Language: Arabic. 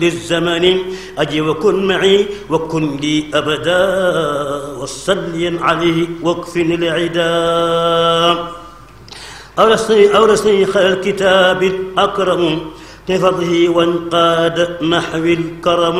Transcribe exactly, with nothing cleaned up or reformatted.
للزمن أجي وكن معي وكن لي أبدا وصلي عليه واكفني العدا. أورثني أورثني خير الكتاب الأكرم بفضله وانقاد نحو الكرم.